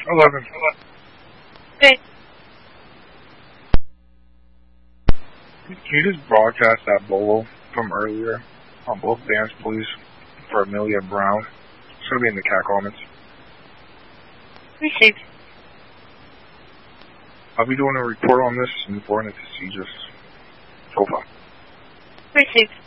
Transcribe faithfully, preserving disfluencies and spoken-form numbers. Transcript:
Eleven. Okay. Can you just broadcast that bolo from earlier on both bands, please, for Amelia Brown? It's going to be in the cat comments. Received. I'll be doing a report on this and reporting it to C J S. So far. Received.